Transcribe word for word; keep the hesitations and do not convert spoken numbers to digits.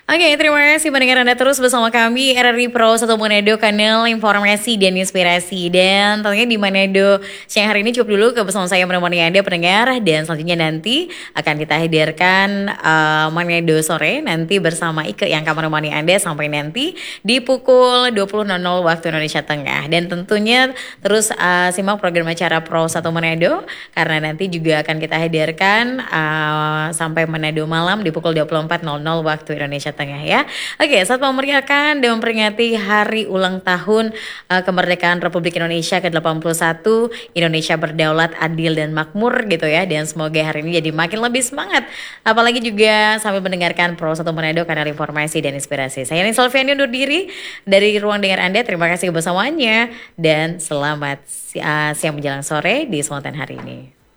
Oke, terima kasih pendengar Anda terus bersama kami R R I Pro satu Manado, kanal informasi dan inspirasi. Dan tentunya di Manado siang hari ini cukup dulu ke bersama saya menemani Anda pendengar. Dan selanjutnya nanti akan kita hadirkan uh, Manado sore nanti bersama Ike yang akan menemani Anda sampai nanti di pukul dua puluh waktu Indonesia Tengah. Dan tentunya terus uh, simak program acara Pro satu Manado karena nanti juga akan kita hadirkan uh, sampai Manado malam di pukul dua puluh empat waktu Indonesia Tengah ya. Oke, saat memeriahkan dan memperingati hari ulang tahun uh, kemerdekaan Republik Indonesia ke delapan puluh satu, Indonesia berdaulat, adil dan makmur gitu ya. Dan semoga hari ini jadi makin lebih semangat. Apalagi juga sambil mendengarkan Pro satu Manado, kanal informasi dan inspirasi. Saya Nini Solviani undur diri dari ruang dengar Anda. Terima kasih kebersamanya dan selamat uh, siang menjelang sore di Sultan hari ini.